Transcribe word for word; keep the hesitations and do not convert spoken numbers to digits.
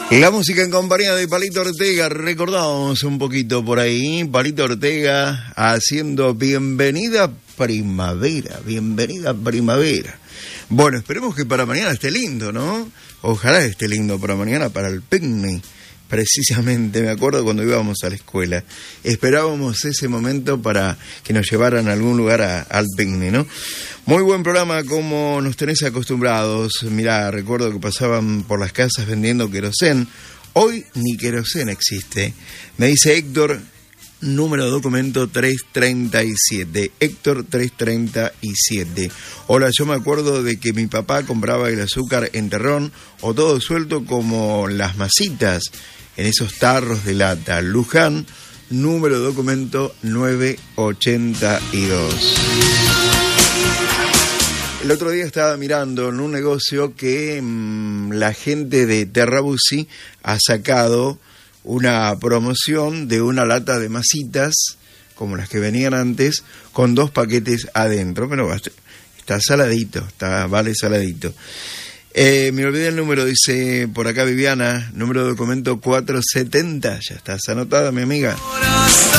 La música en compañía de Palito Ortega, recordamos un poquito por ahí, Palito Ortega haciendo Bienvenida Primavera, Bienvenida Primavera. Bueno, esperemos que para mañana esté lindo, ¿no? Ojalá esté lindo para mañana, para el picnic. Precisamente, me acuerdo cuando íbamos a la escuela, esperábamos ese momento para que nos llevaran a algún lugar a, al picnic, ¿no? Muy buen programa, como nos tenés acostumbrados. Mirá, recuerdo que pasaban por las casas vendiendo querosén. Hoy ni querosén existe. Me dice Héctor, número de documento trescientos treinta y siete. Héctor trescientos treinta y siete. Hola, yo me acuerdo de que mi papá compraba el azúcar en terrón o todo suelto como las masitas en esos tarros de lata. Luján, número de documento novecientos ochenta y dos. El otro día estaba mirando en un negocio que mmm, la gente de Terrabusi ha sacado una promoción de una lata de masitas, como las que venían antes, con dos paquetes adentro, pero está saladito, está vale saladito. Eh, me olvidé el número, dice por acá Viviana, número de documento cuatrocientos setenta, ya estás anotada, mi amiga.